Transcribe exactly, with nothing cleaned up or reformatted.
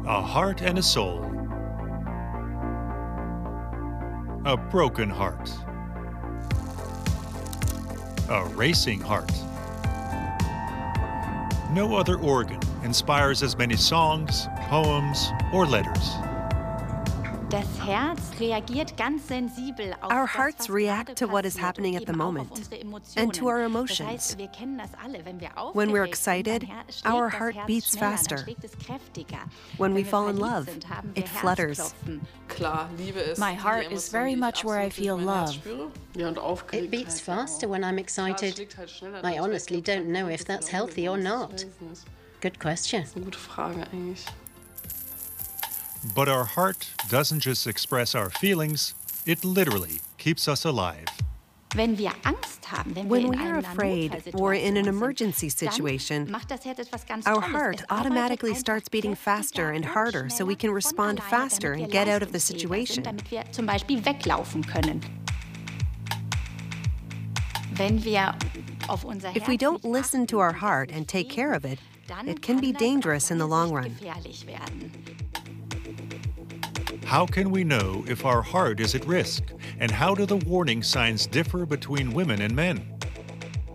A heart and a soul. A broken heart. A racing heart. No other organ inspires as many songs, poems, or letters. Das Herz reagiert ganz sensibel auf Our das, hearts was react gerade to what is passiert happening und at the eben auch moment auf unsere Emotionen. and to our Das emotions. heißt, wir kennen das alle. Wenn wir When we're aufgeregt sind, excited, dann her- schlägt our das heart Herz beats schneller, faster. dann schlägt es kräftiger. When Wenn we wir fall in verliebt love, sind, haben wir it flutters. Herzklopfen. Klar, Liebe ist My die heart Emotion, is very die ich much where I absolut feel durch mein Herz love. spüre. Ja, und Aufgeregtheit It beats auch. faster when I'm Klar, es excited. schlägt halt schneller, I dann honestly schlägt es don't know halt if that's ein healthy or bisschen not. Ich weiß nicht. Good question. Das ist eine gute Frage eigentlich. But our heart doesn't just express our feelings, it literally keeps us alive. Wenn wir Angst haben, wenn When wir in we are einer afraid or in an Notsituation emergency sind, situation, dann macht das Herz etwas ganz our Tolles. heart Es arbeitet automatically einfach starts beating faster kräftiger and und harder so we schneller can von respond alleine, faster damit and wir get out of the leistungsfähiger situation. sind, damit wir zum Beispiel weglaufen können. Wenn wir auf unser If we Herz don't nicht listen to achten our und es heart nicht and take pflegen, care of it, dann it can be das dangerous in the auf long lange run. Sicht gefährlich werden. How can we know if our heart is at risk? And how do the warning signs differ between women and men?